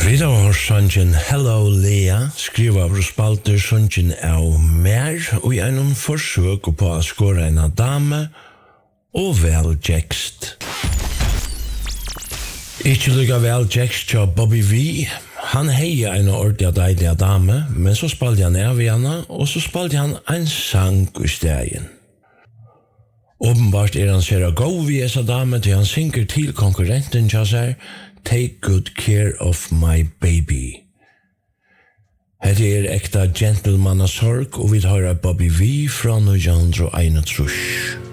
Rita har sangen Hello Lea, skriva av Spalter sangen av mer, og i en forsøk på å skåre en dame, og vel tekst. Ikke lukka vel tekst til Bobby V. Han heier en ordentlig deilig dame, men så spalte han av henne, og så spalte han en sang i stegen. Åpenbart han ser god ved essa dame til han synger til konkurrenten til seg, Take good care of my baby. Her ekta gentlemannasorg, og vi har Bobby V fra 1921.